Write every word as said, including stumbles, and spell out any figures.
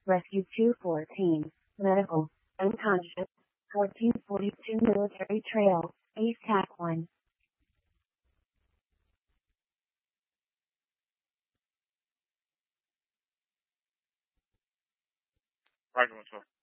Rescue two fourteen, medical, unconscious, fourteen forty-two military trail, Ace Tac one. Roger, one twelve.